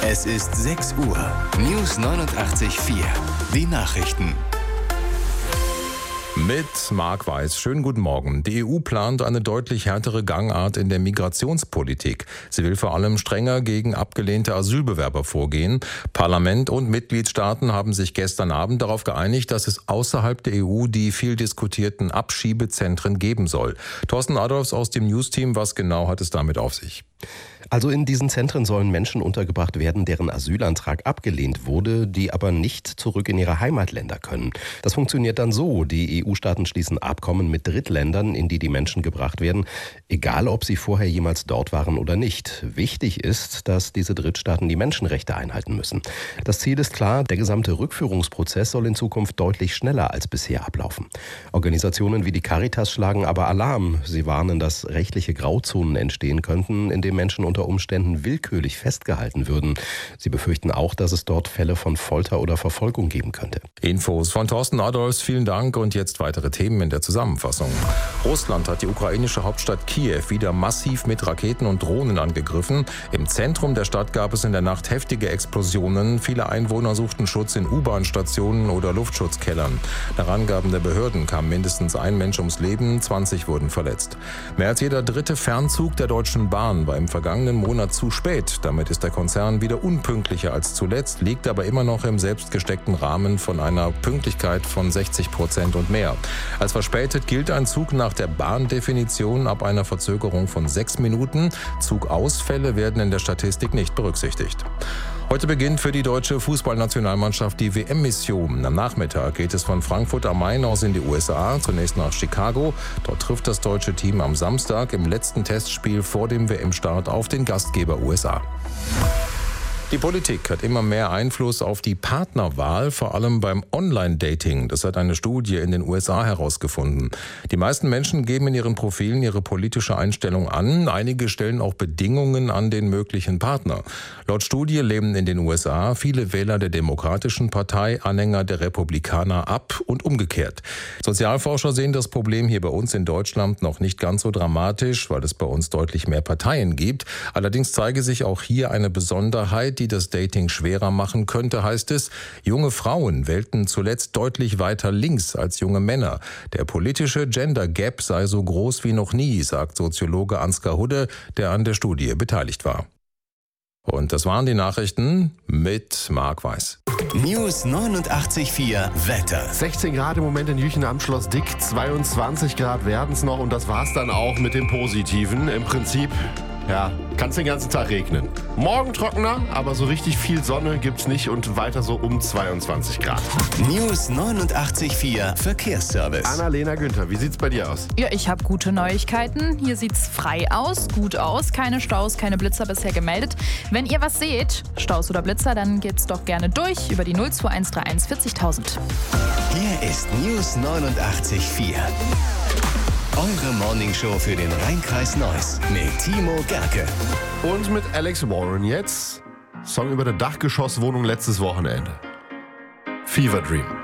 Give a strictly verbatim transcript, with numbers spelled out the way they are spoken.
Es ist sechs Uhr. News neunundachtzig Komma vier. Die Nachrichten. Mit Marc Weiß. Schönen guten Morgen. Die E U plant eine deutlich härtere Gangart in der Migrationspolitik. Sie will vor allem strenger gegen abgelehnte Asylbewerber vorgehen. Parlament und Mitgliedstaaten haben sich gestern Abend darauf geeinigt, dass es außerhalb der E U die viel diskutierten Abschiebezentren geben soll. Thorsten Adolfs aus dem News-Team, was genau hat es damit auf sich? Also in diesen Zentren sollen Menschen untergebracht werden, deren Asylantrag abgelehnt wurde, die aber nicht zurück in ihre Heimatländer können. Das funktioniert dann so: Die E U-Staaten schließen Abkommen mit Drittländern, in die die Menschen gebracht werden, egal ob sie vorher jemals dort waren oder nicht. Wichtig ist, dass diese Drittstaaten die Menschenrechte einhalten müssen. Das Ziel ist klar: Der gesamte Rückführungsprozess soll in Zukunft deutlich schneller als bisher ablaufen. Organisationen wie die Caritas schlagen aber Alarm. Sie warnen, dass rechtliche Grauzonen entstehen könnten, in denen Menschen unter Umständen willkürlich festgehalten würden. Sie befürchten auch, dass es dort Fälle von Folter oder Verfolgung geben könnte. Infos von Thorsten Adolfs, vielen Dank, und jetzt weitere Themen in der Zusammenfassung. Russland hat die ukrainische Hauptstadt Kiew wieder massiv mit Raketen und Drohnen angegriffen. Im Zentrum der Stadt gab es in der Nacht heftige Explosionen. Viele Einwohner suchten Schutz in U-Bahn-Stationen oder Luftschutzkellern. Nach Angaben der Behörden kam mindestens ein Mensch ums Leben, zwanzig wurden verletzt. Mehr als jeder dritte Fernzug der Deutschen Bahn war im vergangenen Monat zu spät. Damit ist der Konzern wieder unpünktlicher als zuletzt, liegt aber immer noch im selbstgesteckten Rahmen von einer Pünktlichkeit von sechzig Prozent und mehr. Als verspätet gilt ein Zug nach der Bahndefinition ab einer Verzögerung von sechs Minuten. Zugausfälle werden in der Statistik nicht berücksichtigt. Heute beginnt für die deutsche Fußballnationalmannschaft die W M-Mission. Am Nachmittag geht es von Frankfurt am Main aus in die U S A, zunächst nach Chicago. Dort trifft das deutsche Team am Samstag im letzten Testspiel vor dem W M-Start auf den Gastgeber U S A. Die Politik hat immer mehr Einfluss auf die Partnerwahl, vor allem beim Online-Dating. Das hat eine Studie in den U S A herausgefunden. Die meisten Menschen geben in ihren Profilen ihre politische Einstellung an. Einige stellen auch Bedingungen an den möglichen Partner. Laut Studie lehnen in den U S A viele Wähler der Demokratischen Partei Anhänger der Republikaner ab und umgekehrt. Sozialforscher sehen das Problem hier bei uns in Deutschland noch nicht ganz so dramatisch, weil es bei uns deutlich mehr Parteien gibt. Allerdings zeige sich auch hier eine Besonderheit, die das Dating schwerer machen könnte, heißt es. Junge Frauen wählten zuletzt deutlich weiter links als junge Männer. Der politische Gender Gap sei so groß wie noch nie, sagt Soziologe Ansgar Hudde, der an der Studie beteiligt war. Und das waren die Nachrichten mit Marc Weiß. News neunundachtzig Komma vier Wetter. sechzehn Grad im Moment in Jüchen am Schloss Dick, zweiundzwanzig Grad werden es noch, und das war's dann auch mit dem Positiven. Im Prinzip, ja, kann es den ganzen Tag regnen. Morgen trockener, aber so richtig viel Sonne gibt's nicht und weiter so um zweiundzwanzig Grad. News neunundachtzig Komma vier Verkehrsservice. Annalena Günther, wie sieht's bei dir aus? Ja, ich habe gute Neuigkeiten. Hier sieht's frei aus, gut aus. Keine Staus, keine Blitzer bisher gemeldet. Wenn ihr was seht, Staus oder Blitzer, dann geht's doch gerne durch über die null zwei eins drei eins vierzigtausend. Hier ist News neunundachtzig Komma vier. Eure Morningshow für den Rhein-Kreis Neuss mit Timo Gerke. Und mit Alex Warren jetzt. Song über der Dachgeschosswohnung letztes Wochenende. Fever Dream.